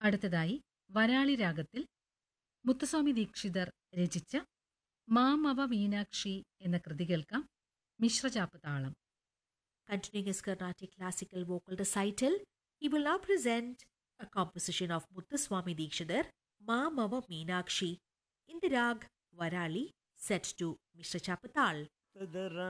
അടുത്തതായി വരാളി രാഗത്തിൽ മുത്തുസ്വാമി ദീക്ഷിതർ രചിച്ച മാമവ മീനാക്ഷി എന്ന കൃതി കേൾക്കാം. മിശ്രചാപ്പ് താളം. Continuing his Carnatic classical vocal recital, he will now present a composition of Muthuswami Dikshidhar, Ma Mava Meenakshi, in the rag Varali, set to Mishra Chapatal.